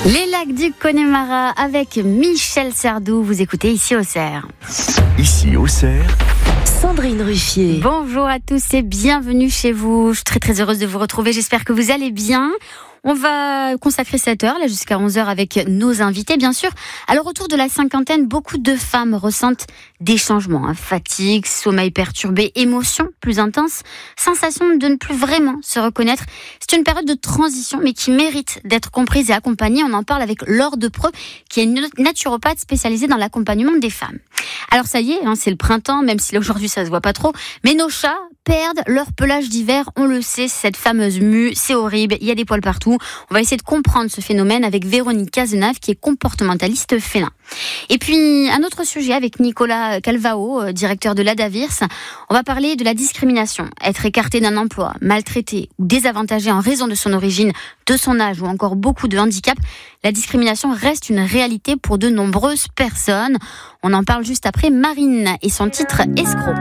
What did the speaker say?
Les lacs du Connemara avec Michel Sardou. Vous écoutez ici Auxerre. Ici Auxerre, Sandrine Ruffier. Bonjour à tous et bienvenue chez vous. Je suis très heureuse de vous retrouver. J'espère que vous allez bien. On va consacrer cette heure, là, jusqu'à 11h avec nos invités, bien sûr. Alors, autour de la cinquantaine, beaucoup de femmes ressentent des changements. Fatigue, sommeil perturbé, émotions plus intenses, sensation de ne plus vraiment se reconnaître. C'est une période de transition, mais qui mérite d'être comprise et accompagnée. On en parle avec Laure Depreux, qui est une naturopathe spécialisée dans l'accompagnement des femmes. Alors, ça y est, c'est le printemps, même si aujourd'hui ça se voit pas trop. Mais nos chats perdent leur pelage d'hiver, on le sait, cette fameuse mue, c'est horrible, il y a des poils partout. On va essayer de comprendre ce phénomène avec Véronique Cazenave, qui est comportementaliste félin. Et puis, un autre sujet avec Nicolas Calvao, directeur de l'Adavirs. On va parler de la discrimination. Être écarté d'un emploi, maltraité ou désavantagé en raison de son origine, de son âge ou encore beaucoup de handicap. La discrimination reste une réalité pour de nombreuses personnes. On en parle juste après Marine et son titre Escroc.